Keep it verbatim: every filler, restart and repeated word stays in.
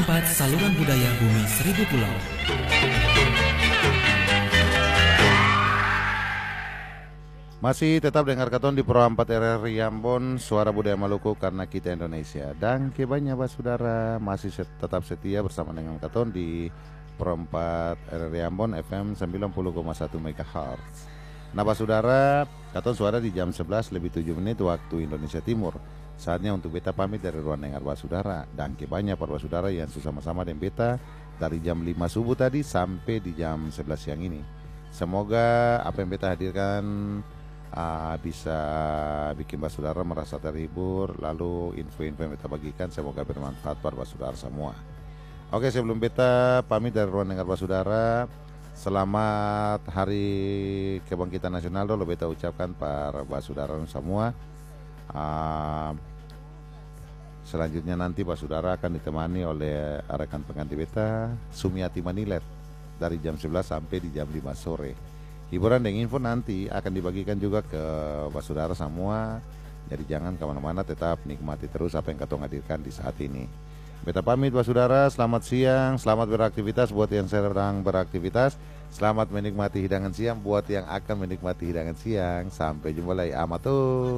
empat Saluran Budaya Bumi Seribu Pulau. Masih tetap dengar katon di Pro empat R R I Ambon, Suara Budaya Maluku karena kita Indonesia. Dan kebanyakan bah saudara masih set, tetap setia bersama dengan katon di Pro empat R R I Ambon F M sembilan puluh koma satu megahertz. Nah bah saudara, katon suara di jam sebelas lebih tujuh menit waktu Indonesia Timur. Saatnya untuk beta pamit dari ruang dengar bah saudara. Dan kebanyakan para saudara yang sama-sama dengan beta dari jam lima subuh tadi sampai di jam sebelas siang ini. Semoga apa yang beta hadirkan Uh, bisa bikin bah saudara merasa terhibur. Lalu info-info yang beta bagikan semoga bermanfaat buat bah saudara semua. Oke, sebelum beta pamit dari ruang dengar bah saudara, selamat Hari Kebangkitan Nasional dulu beta ucapkan para bah saudara semua. uh, Selanjutnya nanti bah saudara akan ditemani oleh rekan pengganti beta Sumiati Manilet dari jam sebelas sampai di jam lima sore. Hiburan dan info nanti akan dibagikan juga ke bah saudara semua. Jadi jangan kemana-mana, tetap nikmati terus apa yang katong hadirkan di saat ini. Beta pamit bah saudara, selamat siang, selamat beraktivitas buat yang sedang beraktivitas. Selamat menikmati hidangan siang buat yang akan menikmati hidangan siang. Sampai jumpa lagi, amatur.